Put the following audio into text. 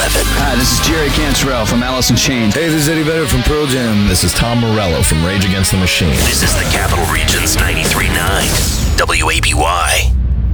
Hi, this is Jerry Cantrell from Alice in Chains. Hey, this is Eddie Vedder from Pearl Jam. This is Tom Morello from Rage Against the Machine. This is the Capital Region's 93.9 WABY.